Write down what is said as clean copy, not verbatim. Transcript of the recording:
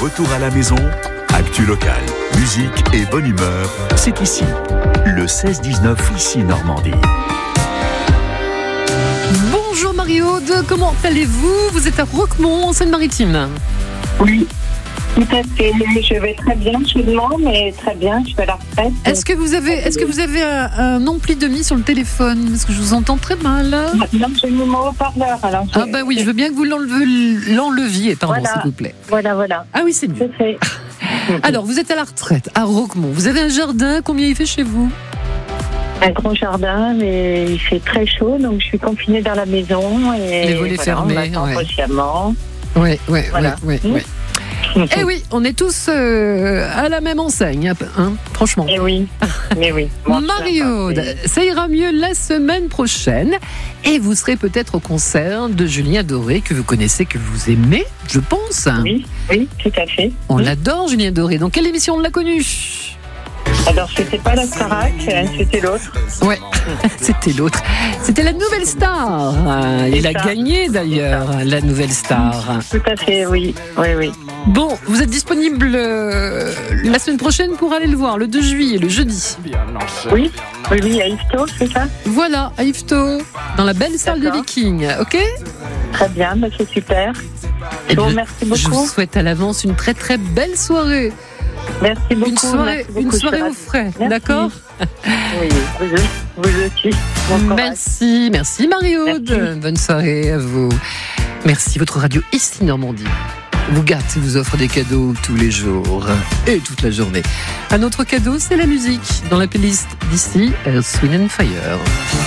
retour à la maison. Actu locale, musique et bonne humeur, c'est ici. Le 16-19 ici Normandie. Bonjour Marie-Aude, comment allez-vous ? Vous êtes à Roquemont, en Seine-Maritime. Oui, tout à fait. Je vais très bien, chaudement, mais très bien. Je suis à la retraite. Est-ce que vous avez un ampli de mi sur le téléphone ? Parce que je vous entends très mal. Non, j'ai mis mon haut-parleur. Alors Ah bah oui, je veux bien que vous l'enleviez, pardon, Voilà. s'il vous plaît. Voilà. Ah oui, c'est mieux. C'est fait. Alors, vous êtes à la retraite, à Roquemont. Vous avez un jardin, combien il fait chez vous ? Un gros jardin, mais il fait très chaud, donc je suis confinée dans la maison. Et Les volets fermés, on m'attend ouais. patiemment. Oui. Eh oui, on est tous à la même enseigne, hein, franchement. Eh oui, mais oui. Bon, Marie-Aude, ça ira mieux la semaine prochaine et vous serez peut-être au concert de Julien Doré que vous connaissez, que vous aimez, je pense. Oui, tout à fait. On l'adore, Julien Doré. Dans quelle émission on l'a connu ? Alors, c'était pas la Starac, c'était l'autre. Ouais, c'était l'autre. C'était la Nouvelle Star. Il a gagné d'ailleurs, la Nouvelle Star. Tout à fait, oui. Bon, vous êtes disponible la semaine prochaine pour aller le voir, le 2 juillet, le jeudi. Oui, à Yvetot, c'est ça ? Voilà, à Yvetot, dans la belle salle des Vikings, ok ? Très bien, c'est super. Et Je vous remercie je beaucoup. vous souhaite à l'avance une très très belle soirée. Merci beaucoup. Une soirée au frais, Merci. d'accord ? Oui, vous aussi. Bon courage. Merci Marie-Aude. Merci. Bonne soirée à vous. Merci, votre radio ici Normandie vous gâte et vous offre des cadeaux tous les jours et toute la journée. Un autre cadeau, c'est la musique dans la playlist d'ici, Earth, Wind & Fire.